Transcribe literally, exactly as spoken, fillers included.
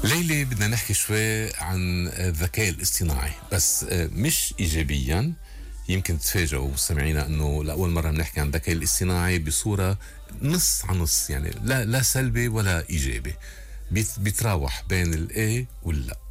ليلى بدنا نحكي شوي عن الذكاء الاصطناعي، بس مش إيجابيا. يمكن تفاجئوا مستمعينا أنه لأول مرة بنحكي عن الذكاء الاصطناعي بصورة نص عن نص، يعني لا لا سلبي ولا إيجابي، بيت- بيتراوح بين الإيه واللا.